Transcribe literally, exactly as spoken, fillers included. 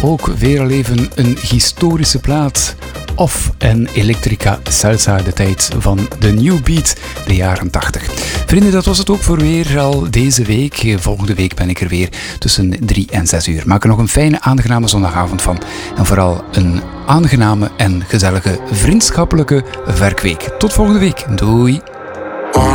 ook weer al even een historische plaat. Of een Electrica Salsa, de tijd van de New Beat, de jaren tachtig. Vrienden, dat was het ook voor weer al deze week. Volgende week ben ik er weer tussen drie en zes uur. Maak er nog een fijne, aangename zondagavond van. En vooral een aangename en gezellige, vriendschappelijke werkweek. Tot volgende week. Doei!